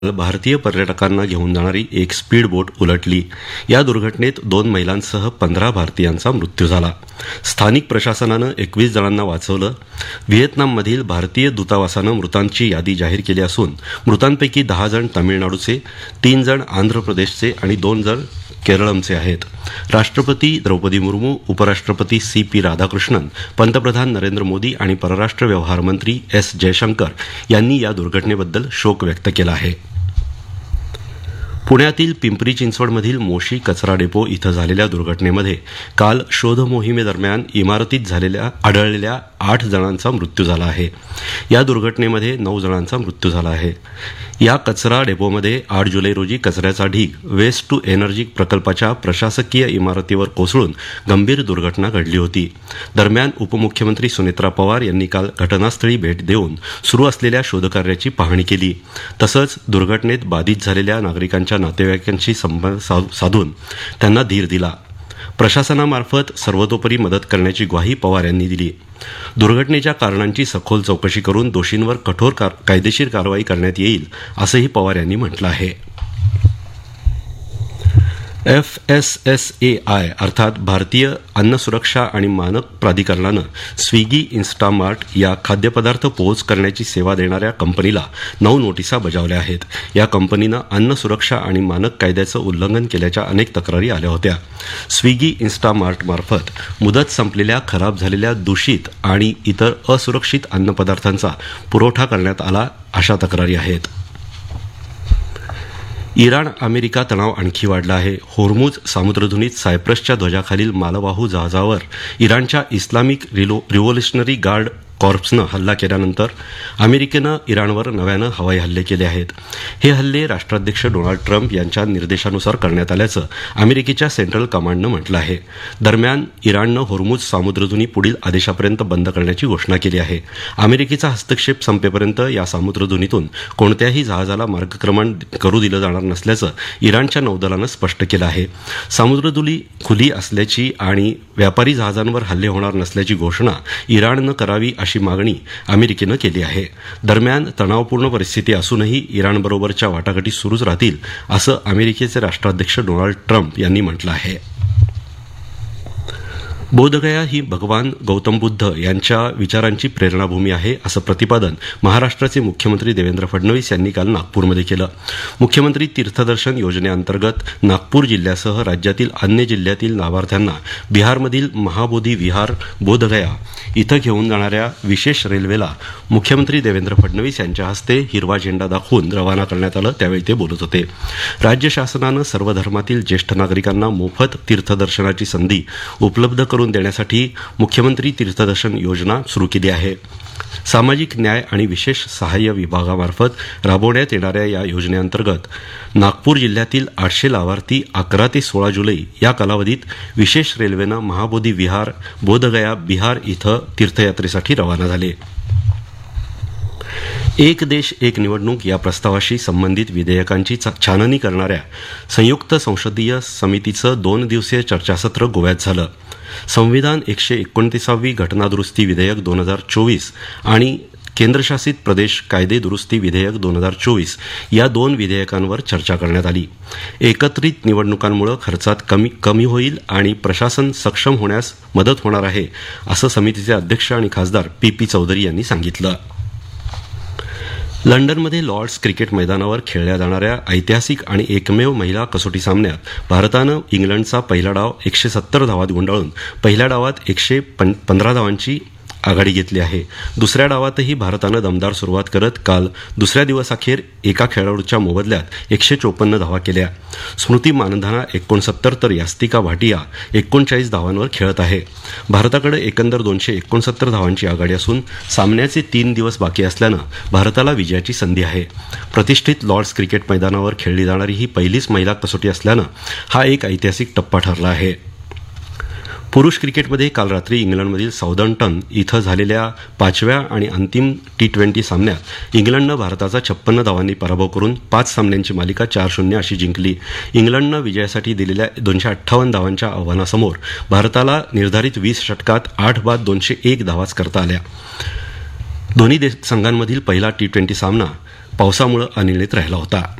भारतीय पर्यटकांना घेऊन जाणारी एक स्पीड बोट उलटली. या दुर्घटनेत 2 महिलांसह 15 भारतीयांचा मृत्यू झाला. स्थानिक प्रशासनानं 21 जणांना वाचवलं. व्हिएतनाममधील भारतीय दूतावासानं मृतांची यादी जाहीर केली असून मृतांपैकी 10 जण तामिळनाडूचे, 3 जण आंध्र प्रदेशचे आणि 2 जण केरळमचे आहेत. राष्ट्रपती द्रौपदी मुर्मू, उपराष्ट्रपती CP राधाकृष्णन, पंतप्रधान नरेंद्र मोदी आणि परराष्ट्र व्यवहार मंत्री S जयशंकर यांनी या दुर्घटनेबद्दल शोक व्यक्त केला आहे. पुण्यातील पिंपरी चिंचवडमधील मोशी कचरा डेपो इथं झालेल्या दुर्घटनेमध्ये काल शोध मोहिमेदरम्यान इमारतीत आढळलेल्या 8 जणांचा मृत्यू झाला आहे. या दुर्घटनेमध्ये 9 जणांचा मृत्यू झाला आहे. या कचरा डेपोमध्ये 8 जुलै रोजी कचऱ्याचा ढीग वेस्ट टू एनर्जी प्रकल्पाच्या प्रशासकीय इमारतीवर कोसळून गंभीर दुर्घटना घडली होती. दरम्यान उपमुख्यमंत्री सुनेत्रा पवार यांनी काल घटनास्थळी भेट देऊन सुरू असलेल्या शोधकार्याची पाहणी केली. तसंच दुर्घटनेत बाधित झालेल्या नागरिकांच्या नातेवाईकांशी संपर्क साधून त्यांना धीर दिला. प्रशासनामार्फत सर्वतोपरी मदत करण्याची ग्वाही पवार यांनी दिली. दुर्घटनेच्या कारणांची सखोल चौकशी करून दोषींवर कठोर कायदेशीर कारवाई करण्यात येईल असंही पवार यांनी म्हटलं आहे. FSSAI अर्थात भारतीय अन्न सुरक्षा आणि मानक प्राधिकरणानं स्विगी इन्स्टामार्ट या खाद्यपदार्थ पोहोच करण्याची सेवा देणाऱ्या कंपनीला 9 नोटिसा बजावल्या आहेत. या कंपनीनं अन्न सुरक्षा आणि मानक कायद्याचं उल्लंघन केल्याच्या अनेक तक्रारी आल्या होत्या. स्विगी इन्स्टामार्टमार्फत मुदत संपलेल्या, खराब झालेल्या, दूषित आणि इतर असुरक्षित अन्नपदार्थांचा पुरवठा करण्यात आला अशा तक्रारी आहेत. इराण अमेरिका तणाव आणखी वाढला आहे. होर्मुझ सामुद्रधुनीत सायप्रसच्या ध्वजाखालील मालवाहू जहाजावर इराणच्या इस्लामिक रिव्होल्युशनरी गार्ड कॉर्प्सनं हल्ला केल्यानंतर अमेरिकेनं इराणवर नव्यानं हवाई हल्ले केले आहेत. हे हल्ले राष्ट्राध्यक्ष डोनाल्ड ट्रम्प यांच्या निर्देशानुसार करण्यात आल्याचं अमेरिकेच्या सेंट्रल कमांडनं म्हटलं आहे. दरम्यान इराणनं होर्मुझ सामुद्रधुनी पुढील आदेशापर्यंत बंद करण्याची घोषणा केली आहे. अमेरिकेचा हस्तक्षेप संपेपर्यंत या सामुद्रधुनीतून कोणत्याही जहाजाला मार्गक्रमण करू दिलं जाणार नसल्याचं इराणच्या नौदलानं स्पष्ट केलं आहे. सामुद्रधुनी खुली असल्याची आणि व्यापारी जहाजांवर हल्ले होणार नसल्याची घोषणा इराणनं करावी अशी मागणी अमेरिकेनं केली आहे. दरम्यान तणावपूर्ण परिस्थिती असूनही इराणबरोबरच्या वाटाघाटी सुरूच राहतील असं अमेरिकेचे राष्ट्राध्यक्ष डोनाल्ड ट्रम्प यांनी म्हटलं आहे. बोधगया ही भगवान गौतम बुद्ध यांच्या विचारांची प्रेरणाभूमी आहे असं प्रतिपादन महाराष्ट्राचे मुख्यमंत्री देवेंद्र फडणवीस यांनी काल नागपूरमध्ये केलं. मुख्यमंत्री तीर्थदर्शन योजनेअंतर्गत नागपूर जिल्ह्यासह राज्यातील अन्य जिल्ह्यातील लाभार्थ्यांना बिहारमधील महाबोधी विहार बोधगया इथं घेऊन जाणाऱ्या विशेष रेल्वेला मुख्यमंत्री देवेंद्र फडणवीस यांच्या हस्ते हिरवा झेंडा दाखवून रवाना करण्यात आलं. त्यावेळी ते बोलत होते. राज्य शासनानं सर्व धर्मातील ज्येष्ठ नागरिकांना मोफत तीर्थदर्शनाची संधी उपलब्ध करून देण्यासाठी मुख्यमंत्री तीर्थदर्शन योजना सुरू केली आहे. सामाजिक न्याय आणि विशेष सहाय्य विभागामार्फत राबवण्यात येणाऱ्या या योजनेअंतर्गत नागपूर जिल्ह्यातील 800 लाभार्थी 11 ते 16 जुलै या कालावधीत विशेष रेल्वेनं महाबोधी विहार बोधगया बिहार इथं तीर्थयात्रेसाठी रवाना झाले. एक देश एक निवडणूक या प्रस्तावाशी संबंधित विधेयकांची छाननी करणाऱ्या संयुक्त संसदीय समितीचं 2 दिवसीय चर्चासत्र गोव्यात झालं. संविधान 129वी घटनादुरुस्ती विधेयक 2024 आणि केंद्रशासित प्रदेश कायदे दुरुस्ती विधेयक 2024 या 2 विधेयकांवर चर्चा करण्यात आली. एकत्रित निवडणुकांमुळे खर्चात कमी होईल आणि प्रशासन सक्षम होण्यास मदत होणार आहे असं समितीचे अध्यक्ष आणि खासदार PP चौधरी यांनी सांगितलं. लंडनमध्ये लॉर्ड्स क्रिकेट मैदानावर खेळल्या जाणाऱ्या ऐतिहासिक आणि एकमेव महिला कसोटी सामन्यात भारतानं इंग्लंडचा पहिला डाव 170 धावात गुंडाळून पहिल्या डावात 115 धावांची आघाडी घेतली आहे. दुसऱ्या डावातही भारतानं दमदार सुरुवात करत काल दुसऱ्या दिवसाअखेर एका खेळाडूच्या मोबदल्यात 154 धावा केल्या. स्मृती मानधना 69 तर यास्तिका भाटिया 39 धावांवर खेळत आहे. भारताकडे एकंदर 269 धावांची आघाडी असून सामन्याचे 3 दिवस बाकी असल्यानं भारताला विजयाची संधी आहे. प्रतिष्ठित लॉर्ड्स क्रिकेट मैदानावर खेळली जाणारी ही पहिलीच महिला कसोटी असल्यानं हा एक ऐतिहासिक टप्पा ठरला आहे. पुरुष क्रिकेटमध्ये काल रात्री इंग्लंडमधील साऊदम्प्टन इथं झालेल्या 5व्या आणि अंतिम T20 सामन्यात इंग्लंडनं भारताचा 56 धावांनी पराभव करून 5 सामन्यांची मालिका 4-0 अशी जिंकली. इंग्लंडनं विजयासाठी दिलेल्या 258 धावांच्या आव्हानासमोर भारताला निर्धारित 20 षटकात 8 बाद 201 धावाच करता आल्या. दोन्ही संघांमधील पहिला T20 सामना पावसामुळे अनिर्णित राहिला होता.